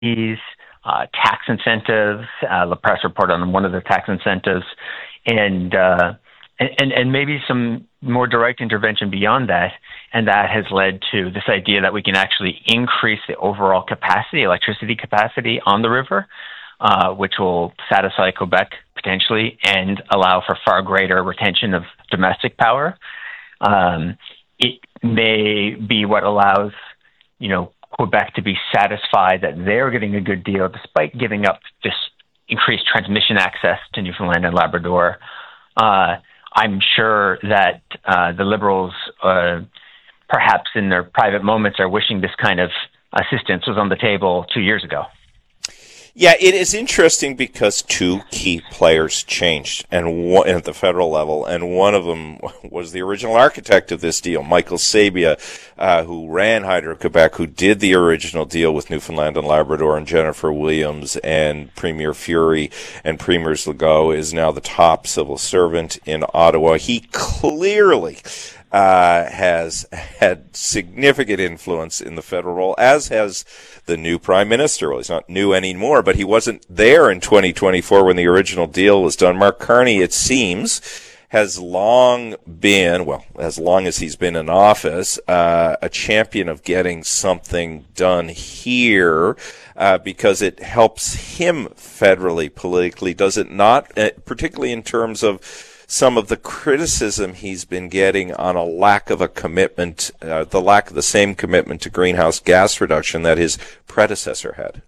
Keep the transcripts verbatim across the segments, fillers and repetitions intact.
uh, tax incentives. Uh, the press reported on one of the tax incentives, and, uh, and and maybe some more direct intervention beyond that. And that has led to this idea that we can actually increase the overall capacity, electricity capacity on the river, uh, which will satisfy Quebec potentially and allow for far greater retention of domestic power. Um, it may be what allows, you know, Quebec to be satisfied that they're getting a good deal despite giving up this increased transmission access to Newfoundland and Labrador. Uh, I'm sure that uh, the Liberals, uh, perhaps in their private moments, are wishing this kind of assistance was on the table two years ago. Yeah, it is interesting because two key players changed and one, at the federal level, and one of them was the original architect of this deal, Michael Sabia, uh, who ran Hydro-Quebec, who did the original deal with Newfoundland and Labrador, and Jennifer Williams and Premier Fury and Premiers Legault is now the top civil servant in Ottawa. He clearly Uh, has had significant influence in the federal role, as has the new prime minister. Well, he's not new anymore, but he wasn't there in twenty twenty-four when the original deal was done. Mark Carney, it seems, has long been, well, as long as he's been in office, uh, a champion of getting something done here, uh, because it helps him federally, politically, does it not? Uh, particularly in terms of some of the criticism he's been getting on a lack of a commitment, uh, the lack of the same commitment to greenhouse gas reduction that his predecessor had.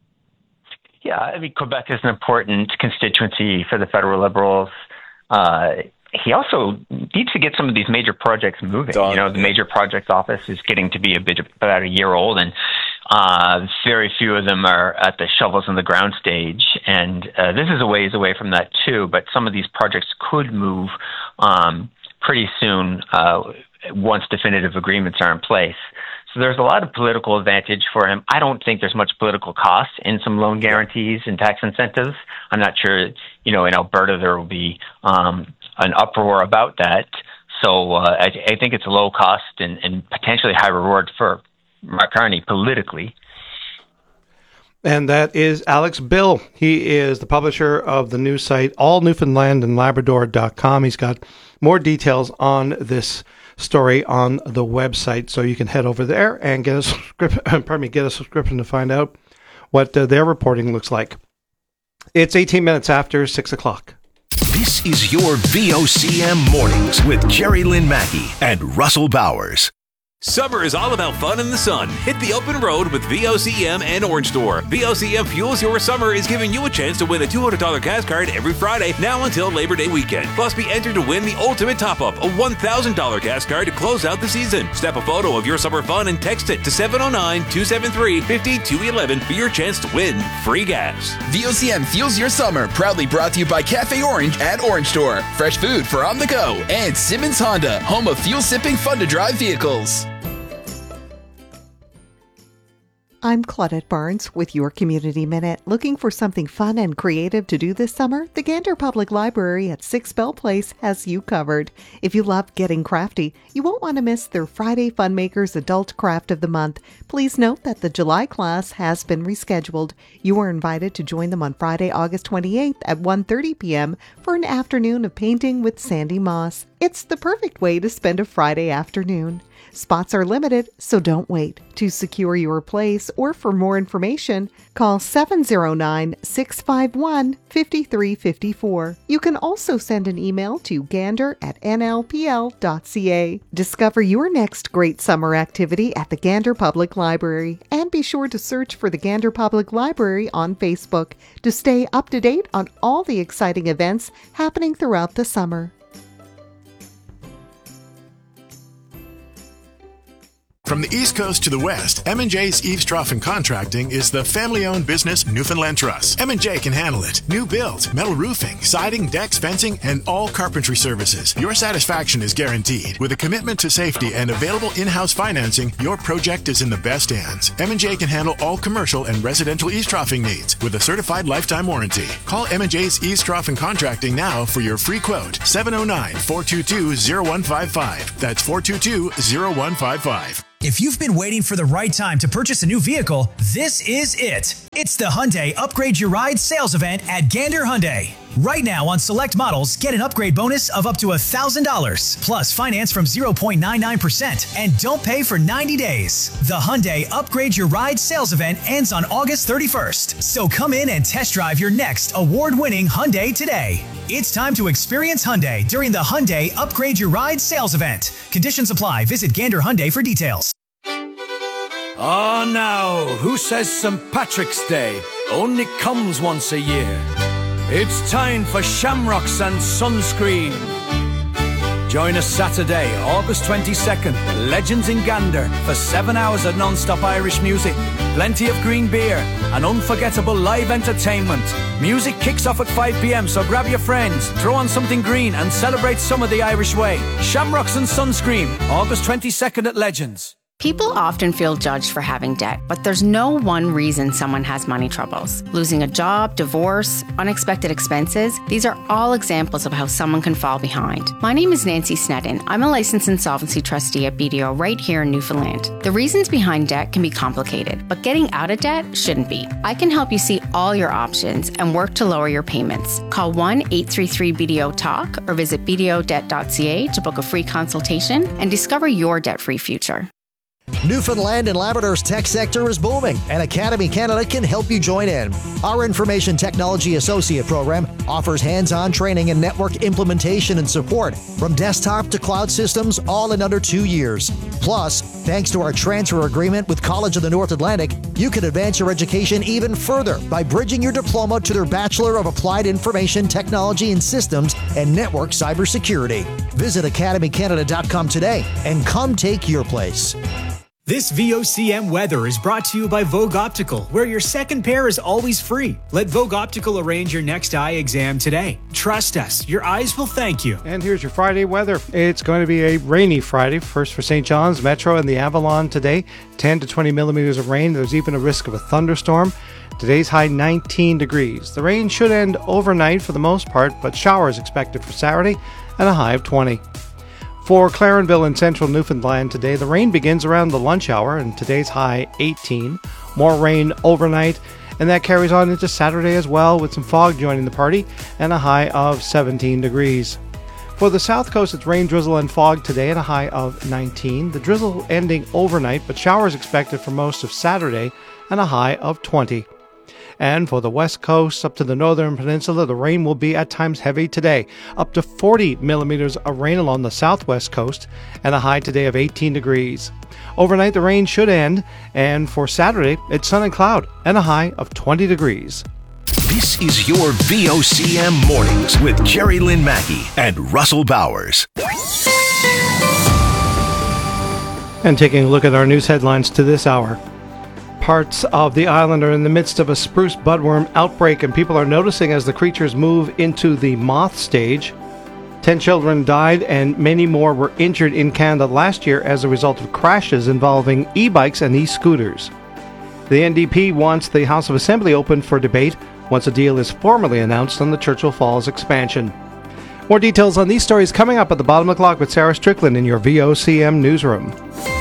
Yeah, I mean, Quebec is an important constituency for the federal Liberals. Uh, he also needs to get some of these major projects moving. Done. You know, the major projects office is getting to be a bit about a year old, and uh, very few of them are at the shovels in the ground stage. And uh, this is a ways away from that too. But some of these projects could move um, pretty soon uh, once definitive agreements are in place. So there's a lot of political advantage for him. I don't think there's much political cost in some loan guarantees and tax incentives. I'm not sure, you know, in Alberta there will be um, an uproar about that. So uh, I, I think it's a low cost and, and potentially high reward for Mark Carney politically. And that is Alex Bill. He is the publisher of the news site all newfoundland and labrador dot com. He's got more details on this story on the website, so you can head over there and get a subscription. Pardon me, get a subscription to find out what uh, their reporting looks like. It's eighteen minutes after six o'clock. This is your V O C M Mornings with Jerry Lynn Mackey and Russell Bowers. Summer is all about fun in the sun. Hit the open road with V O C M and Orange Store. V O C M Fuels Your Summer is giving you a chance to win a two hundred dollars gas card every Friday, now until Labor Day weekend. Plus, be entered to win the ultimate top-up, a one thousand dollars gas card to close out the season. Snap a photo of your summer fun and text it to seven oh nine, two seven three, five two one one for your chance to win free gas. V O C M Fuels Your Summer, proudly brought to you by Cafe Orange at Orange Store. Fresh food for on the go. And Simmons Honda, home of fuel-sipping, fun-to-drive vehicles. I'm Claudette Barnes with your Community Minute. Looking for something fun and creative to do this summer? The Gander Public Library at six Bell Place has you covered. If you love getting crafty, you won't want to miss their Friday Funmakers Adult Craft of the Month. Please note that the July class has been rescheduled. You are invited to join them on Friday, August twenty-eighth at one thirty p.m. for an afternoon of painting with Sandy Moss. It's the perfect way to spend a Friday afternoon. Spots are limited, so don't wait. To secure your place or for more information, call seven oh nine, six five one, five three five four. You can also send an email to gander at n l p l dot c a. Discover your next great summer activity at the Gander Public Library, and be sure to search for the Gander Public Library on Facebook to stay up to date on all the exciting events happening throughout the summer. From the East Coast to the West, M and J's Eaves Trough and Contracting is the family-owned business Newfoundland Trust. M and J can handle it. New builds, metal roofing, siding, decks, fencing, and all carpentry services. Your satisfaction is guaranteed. With a commitment to safety and available in-house financing, your project is in the best hands. M and J can handle all commercial and residential eaves troughing needs with a certified lifetime warranty. Call M and J's Eaves Trough and Contracting now for your free quote. seven oh nine, four two two, oh one five five. That's four two two, oh one five five. If you've been waiting for the right time to purchase a new vehicle, this is it. It's the Hyundai Upgrade Your Ride sales event at Gander Hyundai. Right now on select models, get an upgrade bonus of up to one thousand dollars, plus finance from zero point nine nine percent, and don't pay for ninety days. The Hyundai Upgrade Your Ride sales event ends on August thirty-first, so come in and test drive your next award-winning Hyundai today. It's time to experience Hyundai during the Hyundai Upgrade Your Ride sales event. Conditions apply. Visit Gander Hyundai for details. Oh, now, who says Saint Patrick's Day only comes once a year? It's time for Shamrocks and Sunscreen. Join us Saturday, August twenty-second, Legends in Gander, for seven hours of non-stop Irish music, plenty of green beer, and unforgettable live entertainment. Music kicks off at five p.m, so grab your friends, throw on something green, and celebrate some of the Irish way. Shamrocks and Sunscreen, August twenty-second at Legends. People often feel judged for having debt, but there's no one reason someone has money troubles. Losing a job, divorce, unexpected expenses, these are all examples of how someone can fall behind. My name is Nancy Snedden. I'm a licensed insolvency trustee at B D O right here in Newfoundland. The reasons behind debt can be complicated, but getting out of debt shouldn't be. I can help you see all your options and work to lower your payments. Call one eight three three B D O talk or visit b d o debt dot c a to book a free consultation and discover your debt-free future. Newfoundland and Labrador's tech sector is booming, and Academy Canada can help you join in. Our Information Technology Associate program offers hands-on training in network implementation and support, from desktop to cloud systems, all in under two years. Plus, thanks to our transfer agreement with College of the North Atlantic, you can advance your education even further by bridging your diploma to their Bachelor of Applied Information Technology and Systems and Network Cybersecurity. Visit academy canada dot com today and come take your place. This V O C M weather is brought to you by Vogue Optical, where your second pair is always free. Let Vogue Optical arrange your next eye exam today. Trust us, your eyes will thank you. And here's your Friday weather. It's going to be a rainy Friday, first for Saint John's, Metro, and the Avalon today. ten to twenty millimeters of rain. There's even a risk of a thunderstorm. Today's high nineteen degrees. The rain should end overnight for the most part, but showers expected for Saturday and a high of twenty. For Clarenville and central Newfoundland today, the rain begins around the lunch hour and today's high eighteen. More rain overnight, and that carries on into Saturday as well, with some fog joining the party and a high of seventeen degrees. For the south coast, it's rain, drizzle, and fog today at a high of nineteen. The drizzle ending overnight, but showers expected for most of Saturday and a high of twenty. And for the west coast up to the northern peninsula, the rain will be at times heavy today, up to forty millimeters of rain along the southwest coast, and a high today of eighteen degrees. Overnight, the rain should end, and for Saturday, it's sun and cloud, and a high of twenty degrees. This is your V O C M Mornings with Jerry Lynn Mackey and Russell Bowers. And taking a look at our news headlines to this hour. Parts of the island are in the midst of a spruce budworm outbreak, and people are noticing as the creatures move into the moth stage. Ten children died and many more were injured in Canada last year as a result of crashes involving e-bikes and e-scooters. The N D P wants the House of Assembly open for debate once a deal is formally announced on the Churchill Falls expansion. More details on these stories coming up at the bottom of the clock with Sarah Strickland in your V O C M newsroom.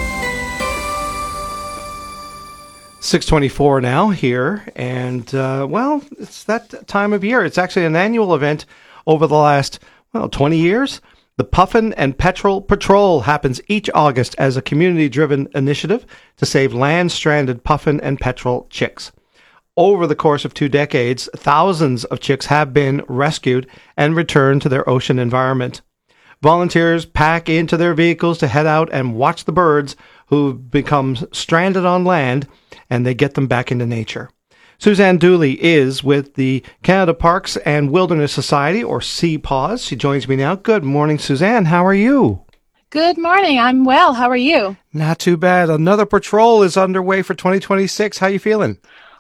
six twenty-four now here, and, uh, well, it's that time of year. It's actually an annual event over the last, well, twenty years. The Puffin and Petrel Patrol happens each August as a community-driven initiative to save land-stranded puffin and petrel chicks. Over the course of two decades, thousands of chicks have been rescued and returned to their ocean environment. Volunteers pack into their vehicles to head out and watch the birds who've become stranded on land, and they get them back into nature. Suzanne Dooley is with the Canada Parks and Wilderness Society, or C P A W S. She joins me now. Good morning, Suzanne. How are you? Good morning. I'm well. How are you? Not too bad. Another patrol is underway for twenty twenty-six. How are you feeling?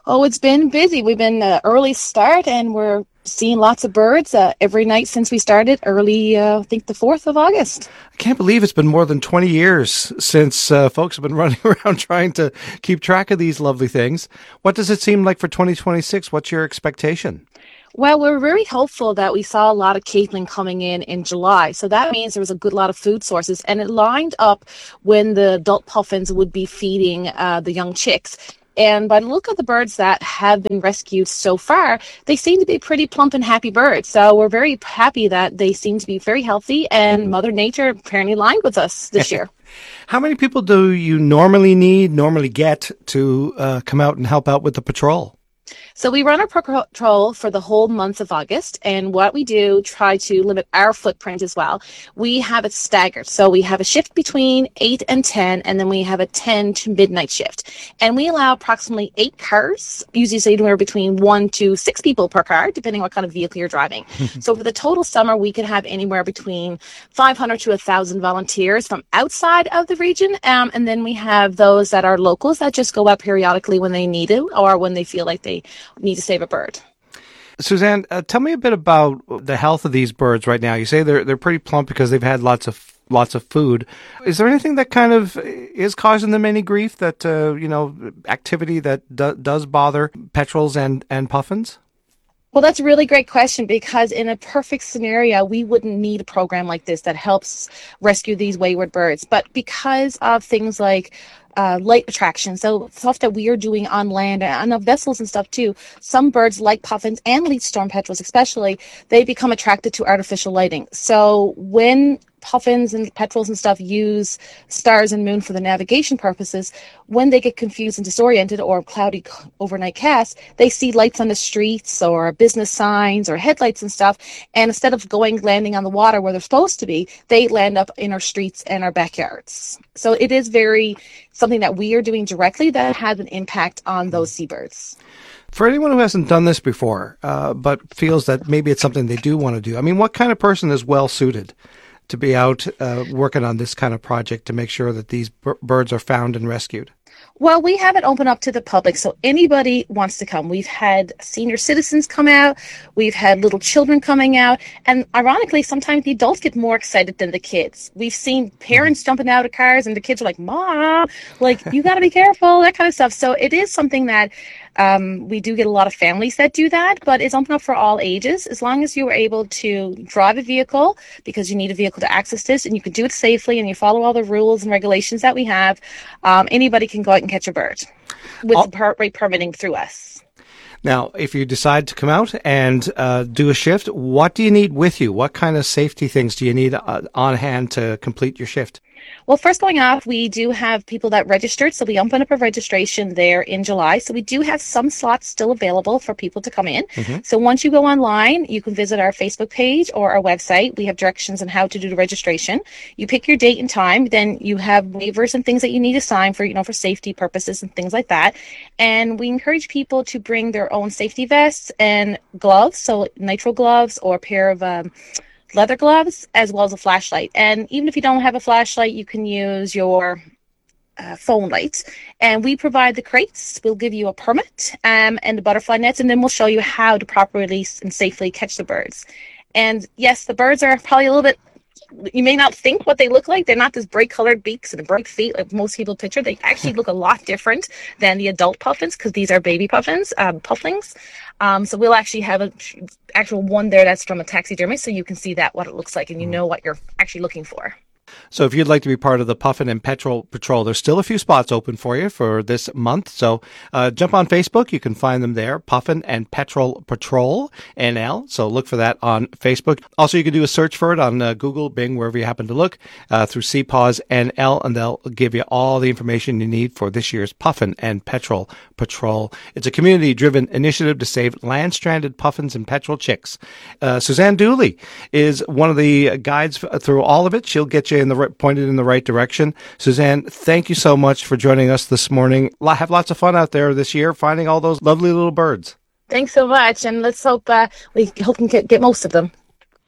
Oh, it's been busy. We've been uh, early start, and we're seeing lots of birds uh, every night since we started early, uh, I think the fourth of August. I can't believe it's been more than twenty years since uh, folks have been running around trying to keep track of these lovely things. What does it seem like for twenty twenty-six? What's your expectation? Well, we're very hopeful that we saw a lot of cakeling coming in in July. So that means there was a good lot of food sources, and it lined up when the adult puffins would be feeding uh, the young chicks. And by the look of the birds that have been rescued so far, they seem to be pretty plump and happy birds. So we're very happy that they seem to be very healthy, and Mother Nature apparently aligned with us this year. How many people do you normally need, normally get to uh, come out and help out with the patrol? So we run our patrol for the whole month of August, and what we do, try to limit our footprint as well. We have it staggered. So we have a shift between eight and ten, and then we have a ten to midnight shift. And we allow approximately eight cars, usually anywhere between one to six people per car, depending on what kind of vehicle you're driving. So for the total summer, we could have anywhere between five hundred to one thousand volunteers from outside of the region. Um, and then we have those that are locals that just go out periodically when they need it or when they feel like they need to save a bird. Suzanne, uh, tell me a bit about the health of these birds right now. You say they're they're pretty plump because they've had lots of lots of food. Is there anything that kind of is causing them any grief? That uh, you know, activity that do, does bother petrels and and puffins? Well, that's a really great question, because in a perfect scenario, we wouldn't need a program like this that helps rescue these wayward birds. But because of things like uh, light attraction, so stuff that we are doing on land and on vessels and stuff too, some birds like puffins and leech storm petrels especially, they become attracted to artificial lighting. So when puffins and petrels and stuff use stars and moon for the navigation purposes, when they get confused and disoriented or cloudy overnight cast, they see lights on the streets or business signs or headlights and stuff, and instead of going landing on the water where they're supposed to be, they land up in our streets and our backyards. So it is very something that we are doing directly that has an impact on those seabirds. For anyone who hasn't done this before, uh, but feels that maybe it's something they do want to do, I mean, what kind of person is well suited to be out uh, working on this kind of project to make sure that these b- birds are found and rescued? Well, we have it open up to the public, so anybody wants to come. We've had senior citizens come out. We've had little children coming out. And ironically, sometimes the adults get more excited than the kids. We've seen parents jumping out of cars, and the kids are like, Mom, like, you got to be careful, that kind of stuff. So it is something that um, we do get a lot of families that do that, but it's open up for all ages. As long as you are able to drive a vehicle, because you need a vehicle to access this, and you can do it safely, and you follow all the rules and regulations that we have, um, anybody can go out and catch a bird with oh. the per- rate permitting through us. Now, if you decide to come out and uh, do a shift, what do you need with you? What kind of safety things do you need uh, on hand to complete your shift? Well, first going off, we do have people that registered, so we open up a registration there in July. So we do have some slots still available for people to come in. Mm-hmm. So once you go online, you can visit our Facebook page or our website. We have directions on how to do the registration. You pick your date and time, then you have waivers and things that you need to sign for, you know, for safety purposes and things like that. And we encourage people to bring their own safety vests and gloves, so nitrile gloves or a pair of um, leather gloves, as well as a flashlight. And even if you don't have a flashlight, you can use your uh, phone light. And we provide the crates. We'll give you a permit um, and the butterfly nets, and then we'll show you how to properly and safely catch the birds. And yes, the birds are probably a little bit, you may not think what they look like. They're not this bright colored beaks and bright feet like most people picture. They actually look a lot different than the adult puffins, because these are baby puffins, um, pufflings. Um, so we'll actually have an actual one there that's from a taxidermy, so you can see that, what it looks like, and you know what you're actually looking for. So if you'd like to be part of the Puffin and Petrel Patrol, there's still a few spots open for you for this month. So uh, jump on Facebook. You can find them there, Puffin and Petrel Patrol, N L. So look for that on Facebook. Also, you can do a search for it on uh, Google, Bing, wherever you happen to look, uh, through C P A W S N L, and they'll give you all the information you need for this year's Puffin and Petrel Patrol. It's a community-driven initiative to save land-stranded puffins and petrel chicks. Uh, Suzanne Dooley is one of the guides through all of it. She'll get you in the right, pointed in the right direction. Suzanne, thank you so much for joining us this morning. Have lots of fun out there this year finding all those lovely little birds. Thanks so much, and let's hope uh, we hope we can get, get most of them.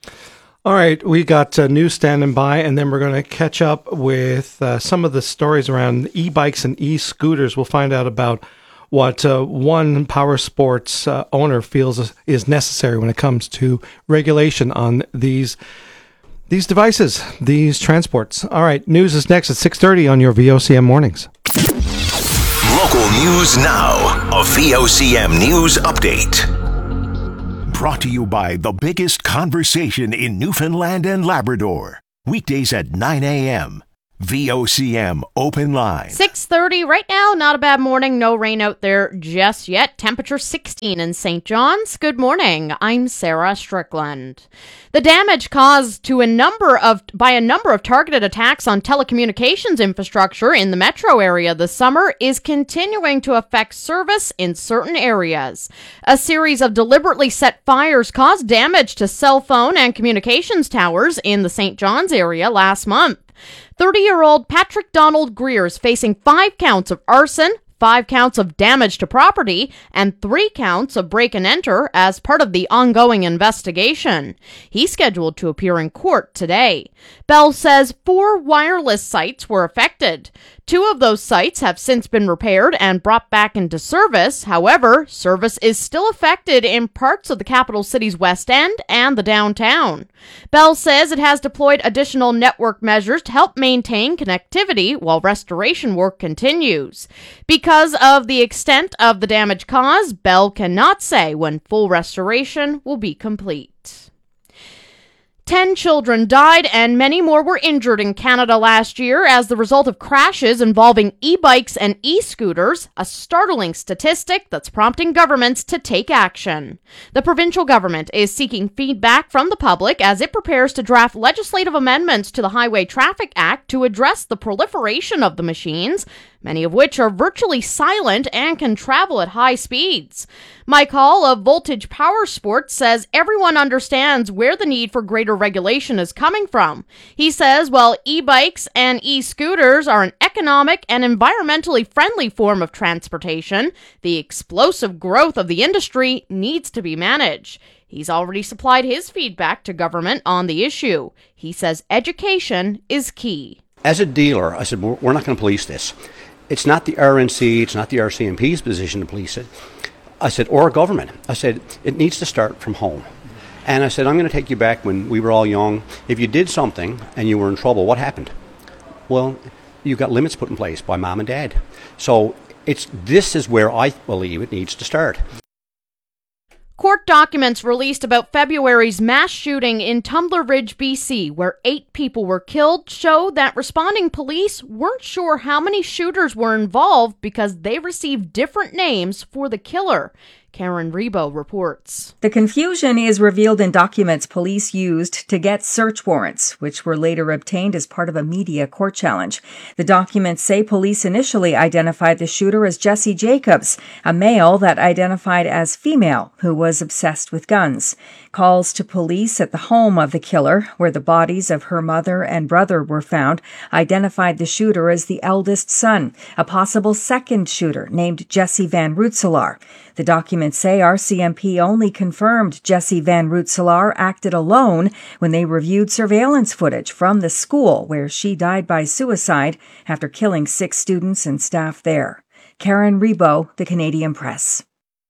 All right, we got uh, news standing by, and then we're going to catch up with uh, some of the stories around e-bikes and e-scooters. We'll find out about what uh, one power sports uh, owner feels is, is necessary when it comes to regulation on these these devices, these transports. All right, news is next at six thirty on your V O C M Mornings. Local news now. A V O C M News Update. Brought to you by the biggest conversation in Newfoundland and Labrador. Weekdays at nine a.m. V O C M Open Line. six thirty right now. Not a bad morning. No rain out there just yet. Temperature sixteen in Saint John's. Good morning. I'm Sarah Strickland. The damage caused to a number of by a number of targeted attacks on telecommunications infrastructure in the metro area this summer is continuing to affect service in certain areas. A series of deliberately set fires caused damage to cell phone and communications towers in the Saint John's area last month. thirty-year-old Patrick Donald Greer is facing five counts of arson, five counts of damage to property, and three counts of break and enter as part of the ongoing investigation. He's scheduled to appear in court today. Bell says four wireless sites were affected. Two of those sites have since been repaired and brought back into service. However, service is still affected in parts of the capital city's West End and the downtown. Bell says it has deployed additional network measures to help maintain connectivity while restoration work continues. Because of the extent of the damage caused, Bell cannot say when full restoration will be complete. Ten children died and many more were injured in Canada last year as the result of crashes involving e-bikes and e-scooters, a startling statistic that's prompting governments to take action. The provincial government is seeking feedback from the public as it prepares to draft legislative amendments to the Highway Traffic Act to address the proliferation of the machines, many of which are virtually silent and can travel at high speeds. Mike Hall of Voltage Power Sports says everyone understands where the need for greater regulation is coming from. He says while e-bikes and e-scooters are an economic and environmentally friendly form of transportation, the explosive growth of the industry needs to be managed. He's already supplied his feedback to government on the issue. He says education is key. As a dealer, I said, we're not going to police this. It's not the R N C, it's not the R C M P's position to police it. I said, or government. I said, it needs to start from home. And I said, I'm going to take you back when we were all young. If you did something and you were in trouble, what happened? Well, you got limits put in place by mom and dad. So it's this is where I believe it needs to start. Court documents released about February's mass shooting in Tumbler Ridge, B C, where eight people were killed, show that responding police weren't sure how many shooters were involved because they received different names for the killer. Karen Rebo reports. The confusion is revealed in documents police used to get search warrants, which were later obtained as part of a media court challenge. The documents say police initially identified the shooter as Jesse Jacobs, a male that identified as female who was obsessed with guns. Calls to police at the home of the killer, where the bodies of her mother and brother were found, identified the shooter as the eldest son, a possible second shooter named Jesse Van Rootselaar. The documents say R C M P only confirmed Jesse Van Rootselaar acted alone when they reviewed surveillance footage from the school where she died by suicide after killing six students and staff there. Karen Rebo, The Canadian Press.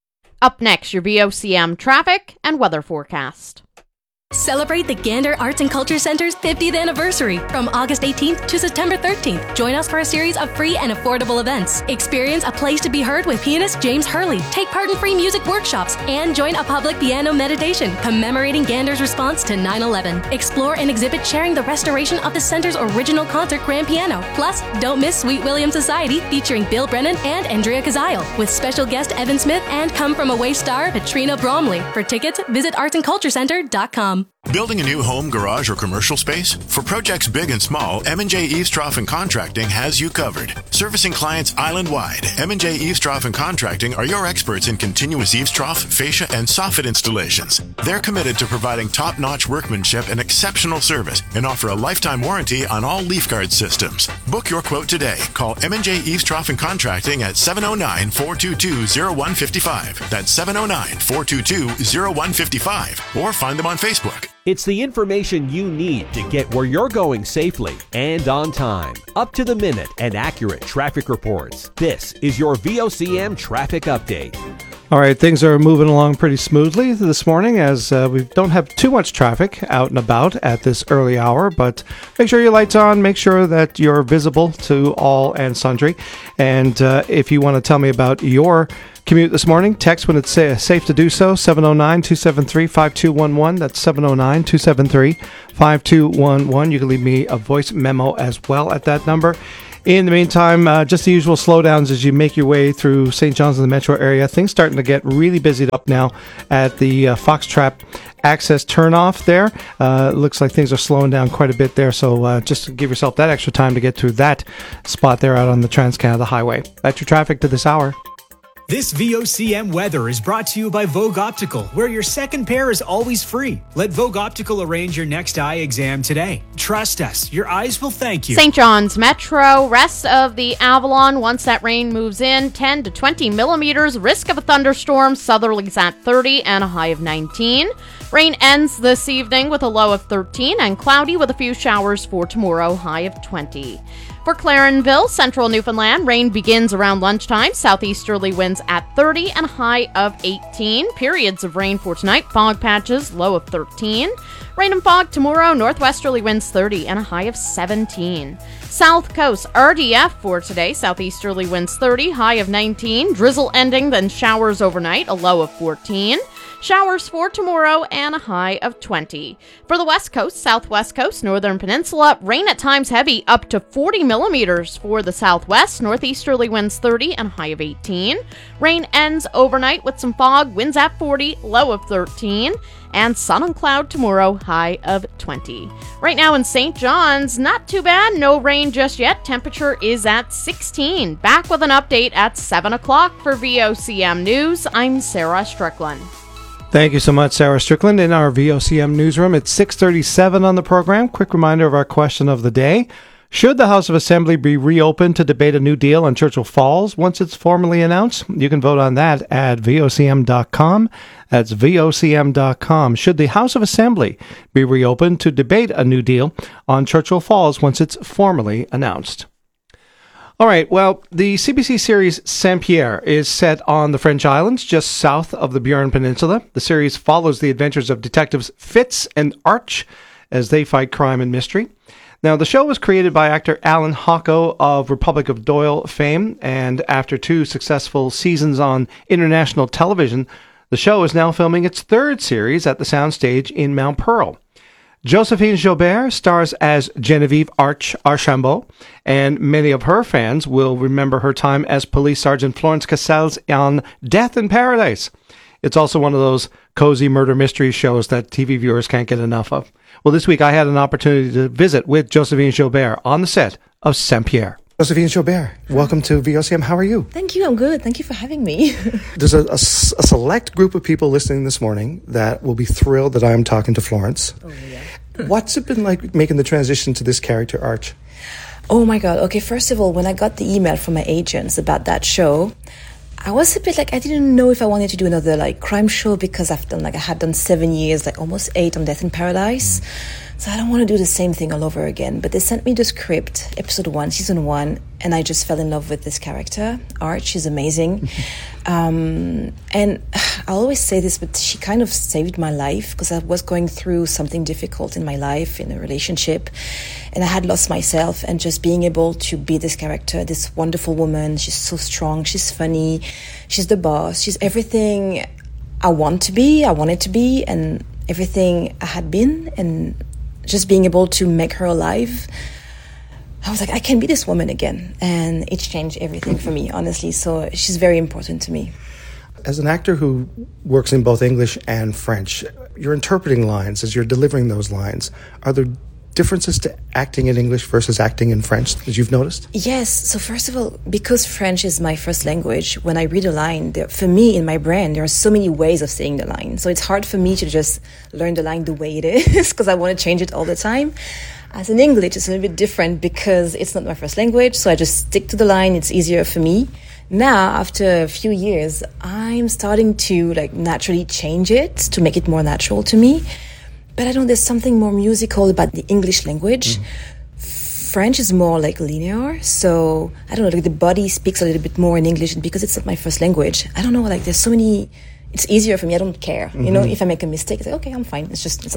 Up next, your V O C M traffic and weather forecast. Celebrate the Gander Arts and Culture Center's fiftieth anniversary from August eighteenth to September thirteenth. Join us for a series of free and affordable events. Experience A Place to Be Heard with pianist James Hurley. Take part in free music workshops and join a public piano meditation commemorating Gander's response to nine eleven. Explore an exhibit sharing the restoration of the center's original concert grand piano. Plus, don't miss Sweet William Society featuring Bill Brennan and Andrea Kazile with special guest Evan Smith and Come From Away star Katrina Bromley. For tickets, visit arts and culture center dot com. Building a new home, garage, or commercial space? For projects big and small, M and J Eavestrough and Contracting has you covered. Servicing clients island-wide, M and J Eavestrough and Contracting are your experts in continuous eavestrough, fascia, and soffit installations. They're committed to providing top-notch workmanship and exceptional service and offer a lifetime warranty on all leaf guard systems. Book your quote today. Call M and J Eavestrough and Contracting at seven oh nine, four two two, oh one five five. That's seven oh nine, four two two, oh one five five. Or find them on Facebook. It's the information you need to get where you're going safely and on time. Up to the minute and accurate traffic reports. This is your V O C M Traffic Update. All right, things are moving along pretty smoothly this morning as uh, we don't have too much traffic out and about at this early hour, but make sure your light's on, make sure that you're visible to all and sundry. And uh, if you want to tell me about your commute this morning, text when it's uh, safe to do so, seven oh nine, two seven three, five two one one. That's seven oh nine, two seven three, five two one one. You can leave me a voice memo as well at that number. In the meantime, uh, just the usual slowdowns as you make your way through Saint John's and the metro area. Things starting to get really busy up now at the uh, Foxtrap access turnoff there. Uh, looks like things are slowing down quite a bit there, so uh, just give yourself that extra time to get through that spot there out on the Trans-Canada Highway. That's your traffic to this hour. This V O C M weather is brought to you by Vogue Optical, where your second pair is always free. Let Vogue Optical arrange your next eye exam today. Trust us, your eyes will thank you. Saint John's Metro, rest of the Avalon, once that rain moves in, ten to twenty millimeters, risk of a thunderstorm, southerlies at thirty and a high of nineteen. Rain ends this evening with a low of thirteen and cloudy with a few showers for tomorrow, high of twenty. For Clarenville, central Newfoundland, rain begins around lunchtime. Southeasterly winds at thirty and a high of eighteen. Periods of rain for tonight. Fog patches, low of thirteen. Rain and fog tomorrow. Northwesterly winds thirty and a high of seventeen. South Coast, R D F for today. Southeasterly winds thirty, high of nineteen. Drizzle ending, then showers overnight, a low of fourteen. Showers for tomorrow and a high of twenty. For the West Coast, Southwest Coast, Northern Peninsula, rain at times heavy, up to forty millimeters for the Southwest. Northeasterly winds thirty and a high of eighteen. Rain ends overnight with some fog, winds at forty, low of thirteen. And sun and cloud tomorrow, high of twenty. Right now in Saint John's, not too bad, no rain just yet. Temperature is at sixteen. Back with an update at seven o'clock for V O C M News. I'm Sarah Strickland. Thank you so much, Sarah Strickland. In our V O C M newsroom, it's six thirty-seven on the program. Quick reminder of our question of the day. Should the House of Assembly be reopened to debate a new deal on Churchill Falls once it's formally announced? You can vote on that at V O C M dot com. That's V O C M dot com. Should the House of Assembly be reopened to debate a new deal on Churchill Falls once it's formally announced? All right, well, the C B C series Saint-Pierre is set on the French Islands, just south of the Burin Peninsula. The series follows the adventures of detectives Fitz and Arch as they fight crime and mystery. Now, the show was created by actor Alan Hocko of Republic of Doyle fame, and after two successful seasons on international television, the show is now filming its third series at the soundstage in Mount Pearl. Josephine Joubert stars as Genevieve Arch Archambault, and many of her fans will remember her time as Police Sergeant Florence Cassels on Death in Paradise. It's also one of those cozy murder mystery shows that T V viewers can't get enough of. Well, this week I had an opportunity to visit with Josephine Joubert on the set of Saint-Pierre. Josephine Joubert, welcome to V O C M. How are you? Thank you. I'm good. Thank you for having me. There's a, a, a select group of people listening this morning that will be thrilled that I'm talking to Florence. Oh, yeah. What's it been like making the transition to this character, Arch? Oh, my God. Okay, first of all, when I got the email from my agents about that show, I was a bit like, I didn't know if I wanted to do another, like, crime show because I've done, like, I had done seven years, like, almost eight on Death in Paradise. Mm. So I don't want to do the same thing all over again. But they sent me the script, episode one, season one, and I just fell in love with this character. Arch, she's amazing. um, and I always say this, but she kind of saved my life because I was going through something difficult in my life, in a relationship. And I had lost myself, and just being able to be this character, this wonderful woman. She's so strong, she's funny, she's the boss, she's everything I want to be, I wanted to be, and everything I had been, and just being able to make her alive, I was like, I can be this woman again. And it changed everything for me, honestly. So she's very important to me. As an actor who works in both English and French, you're interpreting lines as you're delivering those lines. Are there differences to acting in English versus acting in French, as you've noticed? Yes. So first of all, because French is my first language, when I read a line, there, for me, in my brain, there are so many ways of saying the line. So it's hard for me to just learn the line the way it is, because I want to change it all the time. As in English, it's a little bit different because it's not my first language, so I just stick to the line. It's easier for me. Now, after a few years, I'm starting to like naturally change it to make it more natural to me. but I don't know, there's something more musical about the English language. Mm. French is more like linear, so I don't know, like the body speaks a little bit more in English because it's not my first language. I don't know, like there's so many, it's easier for me, I don't care. Mm-hmm. You know, if I make a mistake, it's like, okay, I'm fine. It's just, it's,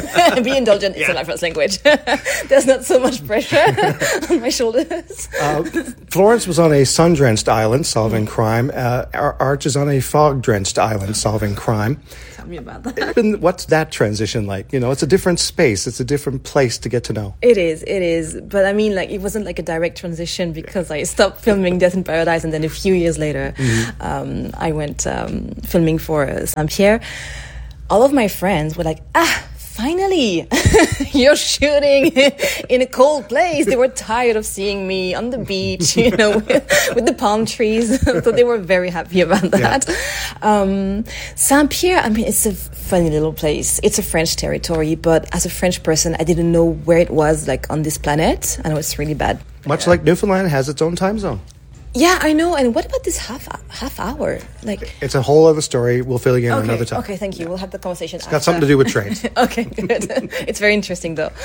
be indulgent, it's yeah. not my first language. There's not so much pressure on my shoulders. Uh, Florence was on a sun-drenched island solving mm. crime. Uh, Arch is on a fog-drenched island solving crime. Tell me about that. And what's that transition like? You know, it's a different space. It's a different place to get to know. It is, it is. But I mean, like, it wasn't like a direct transition because I stopped filming Death in Paradise and then a few years later, mm-hmm. um, I went um, filming for uh, Saint-Pierre. All of my friends were like, ah, finally, you're shooting in a cold place. They were tired of seeing me on the beach, you know, with, with the palm trees. So they were very happy about that. Yeah. Um, Saint-Pierre, I mean, it's a funny little place. It's a French territory, but as a French person, I didn't know where it was, like, on this planet. I know it's really bad. Much yeah. like Newfoundland has its own time zone. Yeah, I know. And what about this half half hour? Like, it's a whole other story. We'll fill you in okay, another time. Okay, thank you. We'll have the conversation. It's after. got something to do with trade. Okay, good. It's very interesting, though.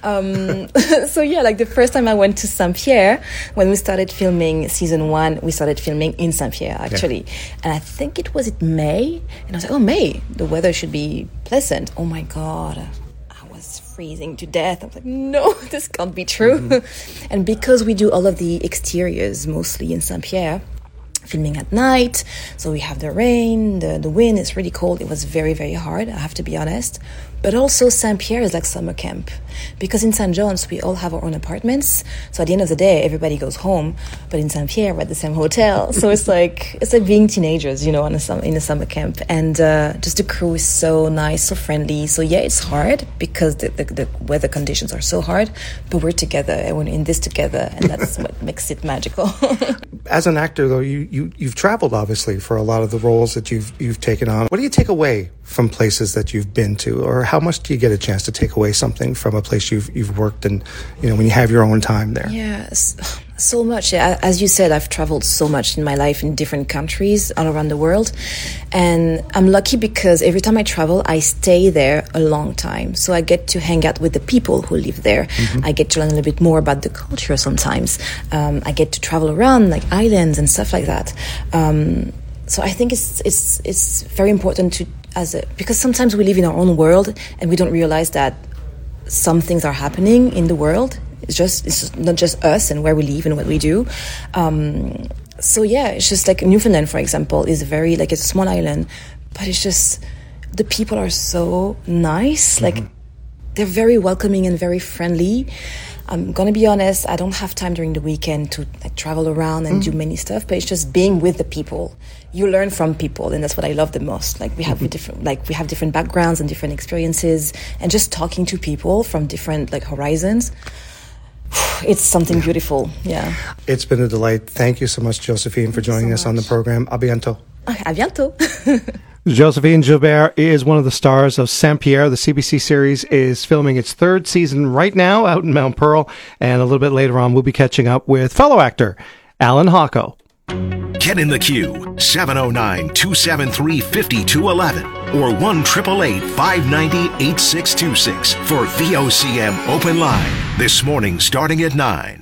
Um, so yeah, like the first time I went to Saint-Pierre, when we started filming season one, we started filming in Saint-Pierre actually, yeah. and I think it was it May, and I was like, oh May, the weather should be pleasant. Oh my god. Freezing to death. I was like, no, this can't be true. Mm-hmm. And because we do all of the exteriors mostly in Saint-Pierre, filming at night, so we have the rain, the, the wind, it's really cold. It was very, very hard, I have to be honest. But also Saint-Pierre is like summer camp, because in Saint John's we all have our own apartments, so at the end of the day everybody goes home, but in Saint-Pierre we're at the same hotel, so it's like it's like being teenagers, you know, on a sum- in a summer camp. And uh, just the crew is so nice, so friendly. So yeah, it's hard because the, the, the weather conditions are so hard, but we're together and we're in this together, and that's what makes it magical. As an actor though, you, you, you've traveled obviously for a lot of the roles that you've you've taken on. What do you take away from places that you've been to, or how much do you get a chance to take away something from a place you've you've worked in, you know, when you have your own time there? Yes, so much. As you said, I've traveled so much in my life in different countries all around the world, and I'm lucky because every time I travel, I stay there a long time. So I get to hang out with the people who live there. Mm-hmm. I get to learn a little bit more about the culture sometimes. Um, I get to travel around like islands and stuff like that. Um, so I think it's it's it's very important to as a, because sometimes we live in our own world and we don't realize that some things are happening in the world. It's just it's not just us and where we live and what we do. Um, so yeah, it's just like Newfoundland, for example, is very like it's a small island, but it's just the people are so nice. Mm-hmm. Like they're very welcoming and very friendly. I'm gonna be honest, I don't have time during the weekend to like travel around and mm. do many stuff, but it's just being with the people. You learn from people, and that's what I love the most. Like we have mm-hmm. different, like we have different backgrounds and different experiences, and just talking to people from different like horizons. It's something beautiful. Yeah. It's been a delight. Thank you so much, Josephine, for joining so us much. on the program. A bientôt. A bientôt. Josephine Gilbert is one of the stars of Saint-Pierre. The C B C series is filming its third season right now out in Mount Pearl. And a little bit later on, we'll be catching up with fellow actor Alan Hocko. Get in the queue, seven oh nine, two seven three, five two one one or one eight eight eight, five nine zero, eight six two six for V O C M Open Line. This morning starting at nine.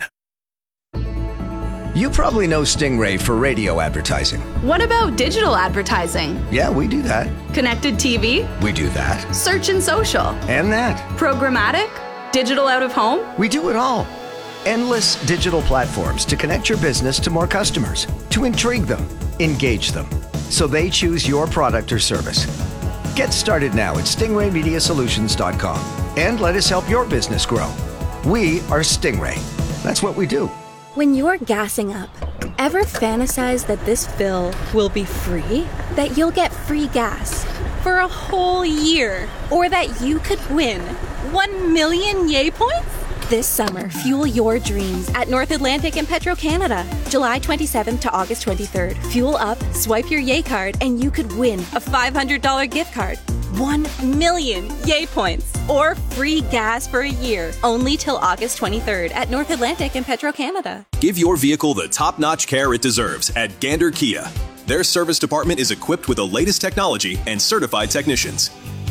You probably know Stingray for radio advertising. What about digital advertising? Yeah, we do that. Connected T V? We do that. Search and social? And that. Programmatic? Digital out of home? We do it all. Endless digital platforms to connect your business to more customers, to intrigue them, engage them, so they choose your product or service. Get started now at stingray media solutions dot com and let us help your business grow. We are Stingray. That's what we do. When you're gassing up, ever fantasize that this fill will be free? That you'll get free gas for a whole year? Or that you could win one million yay points? This summer, fuel your dreams at North Atlantic and Petro-Canada. July twenty-seventh to August twenty-third. Fuel up, swipe your yay card, and you could win a five hundred dollars gift card. one million yay points or free gas for a year, only till August twenty-third at North Atlantic and Petro-Canada. Give your vehicle the top-notch care it deserves at Gander Kia. Their service department is equipped with the latest technology and certified technicians.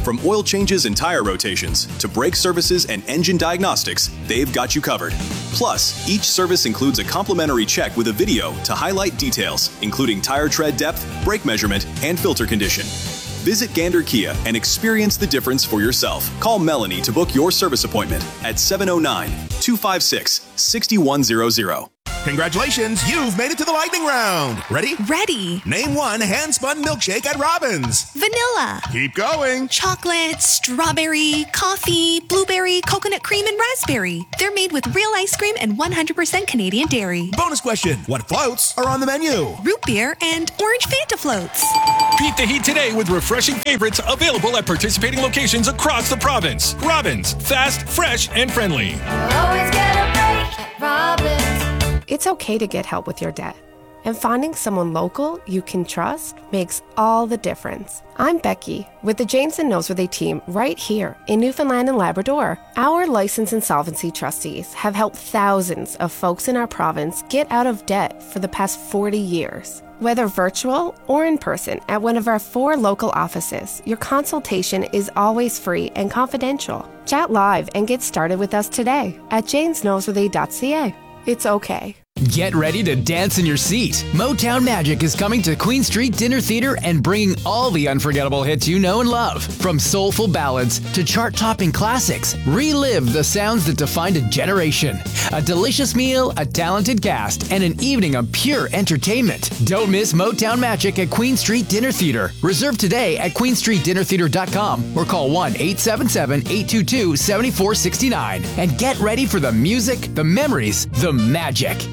From oil changes and tire rotations to brake services and engine diagnostics, they've got you covered. Plus, each service includes a complimentary check with a video to highlight details, including tire tread depth, brake measurement, and filter condition. Visit Gander Kia and experience the difference for yourself. Call Melanie to book your service appointment at seven oh nine, two five six, six one zero zero. Congratulations, you've made it to the lightning round. Ready? Ready. Name one hand-spun milkshake at Robbins. Vanilla. Keep going. Chocolate, strawberry, coffee, blueberry, coconut cream, and raspberry. They're made with real ice cream and one hundred percent Canadian dairy. Bonus question. What floats are on the menu? Root beer and orange Fanta floats. Beat the heat today with refreshing favorites available at participating locations across the province. Robbins. Fast, fresh, and friendly. Always get a break at Robbins. It's okay to get help with your debt, and finding someone local you can trust makes all the difference. I'm Becky with the James and Noseworthy team right here in Newfoundland and Labrador. Our licensed insolvency trustees have helped thousands of folks in our province get out of debt for the past forty years. Whether virtual or in person at one of our four local offices, your consultation is always free and confidential. Chat live and get started with us today at james noseworthy dot c a. It's okay. Get ready to dance in your seat. Motown Magic is coming to Queen Street Dinner Theater and bringing all the unforgettable hits you know and love. From soulful ballads to chart-topping classics, relive the sounds that defined a generation. A delicious meal, a talented cast, and an evening of pure entertainment. Don't miss Motown Magic at Queen Street Dinner Theater. Reserve today at queen street dinner theater dot com or call one eight seven seven, eight two two, seven four six nine. And get ready for the music, the memories, the magic.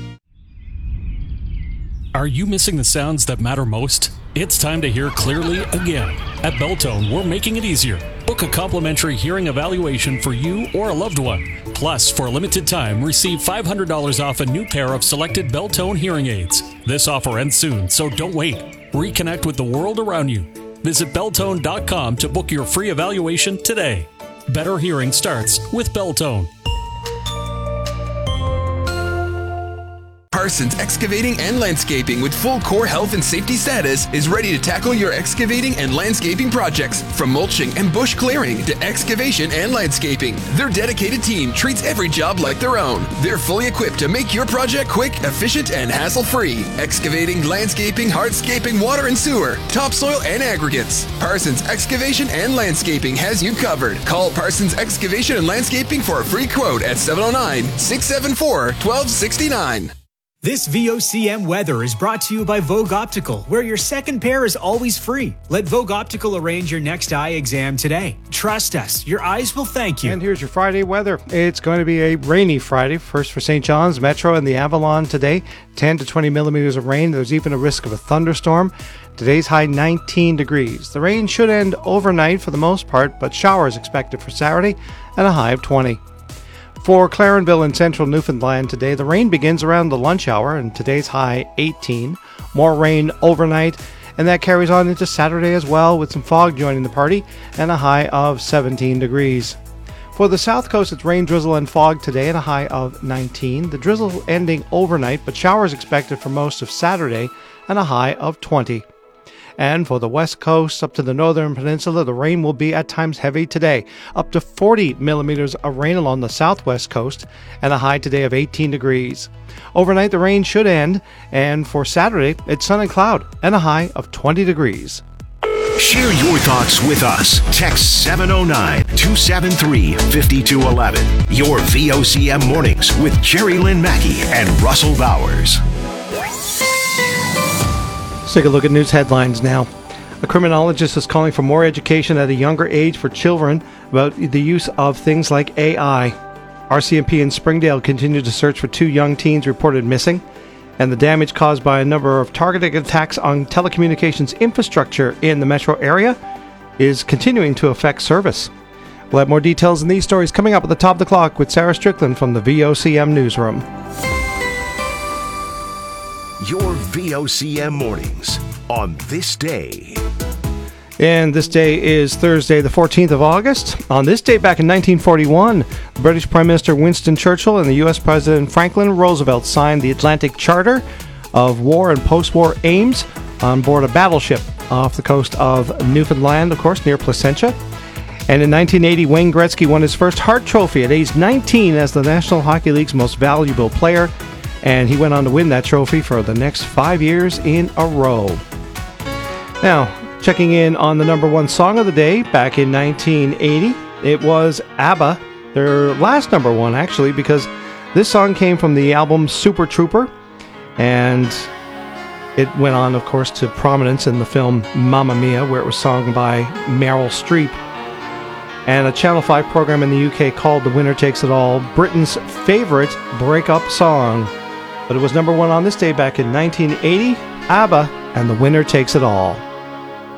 Are you missing the sounds that matter most? It's time to hear clearly again. At Belltone, we're making it easier. Book a complimentary hearing evaluation for you or a loved one. Plus, for a limited time, receive five hundred dollars off a new pair of selected Belltone hearing aids. This offer ends soon, so don't wait. Reconnect with the world around you. Visit Belltone dot com to book your free evaluation today. Better hearing starts with Belltone. Parsons Excavating and Landscaping with full core health and safety status is ready to tackle your excavating and landscaping projects. From mulching and bush clearing to excavation and landscaping, their dedicated team treats every job like their own. They're fully equipped to make your project quick, efficient, and hassle-free. Excavating, landscaping, hardscaping, water and sewer, topsoil, and aggregates. Parsons Excavation and Landscaping has you covered. Call Parsons Excavation and Landscaping for a free quote at seven oh nine, six seven four, one two six nine. This V O C M weather is brought to you by Vogue Optical, where your second pair is always free. Let Vogue Optical arrange your next eye exam today. Trust us, your eyes will thank you. And here's your Friday weather. It's going to be a rainy Friday, first for Saint John's, Metro, and the Avalon today. ten to twenty millimeters of rain. There's even a risk of a thunderstorm. Today's high nineteen degrees. The rain should end overnight for the most part, but showers expected for Saturday and a high of twenty. For Clarenville in central Newfoundland today, the rain begins around the lunch hour and today's high eighteen. More rain overnight, and that carries on into Saturday as well with some fog joining the party and a high of seventeen degrees. For the south coast, it's rain, drizzle, and fog today and a high of nineteen. The drizzle ending overnight, but showers expected for most of Saturday and a high of twenty. And for the west coast up to the northern peninsula, the rain will be at times heavy today, up to forty millimeters of rain along the southwest coast, and a high today of eighteen degrees. Overnight, the rain should end, and for Saturday, it's sun and cloud, and a high of twenty degrees. Share your thoughts with us. Text seven oh nine, two seven three, five two one one. Your V O C M Mornings with Jerry Lynn Mackey and Russell Bowers. Let's take a look at news headlines now. A criminologist is calling for more education at a younger age for children about the use of things like A I. R C M P in Springdale continued to search for two young teens reported missing, and the damage caused by a number of targeted attacks on telecommunications infrastructure in the metro area is continuing to affect service. We'll have more details in these stories coming up at the top of the clock with Sarah Strickland from the V O C M Newsroom. Your V O C M Mornings on this day. And this day is Thursday, the fourteenth of August. On this day back in nineteen forty-one, British Prime Minister Winston Churchill and the U S President Franklin Roosevelt signed the Atlantic Charter of War and Post-War Aims on board a battleship off the coast of Newfoundland, of course, near Placentia. And in nineteen eighty, Wayne Gretzky won his first Hart Trophy at age nineteen as the National Hockey League's most valuable player. And he went on to win that trophy for the next five years in a row. Now, checking in on the number one song of the day back in nineteen eighty, it was ABBA, their last number one actually, because this song came from the album Super Trooper, and it went on, of course, to prominence in the film Mamma Mia, where it was sung by Meryl Streep. And a Channel five program in the U K called The Winner Takes It All Britain's favorite breakup song. But it was number one on this day back in nineteen eighty, ABBA and The Winner Takes It All.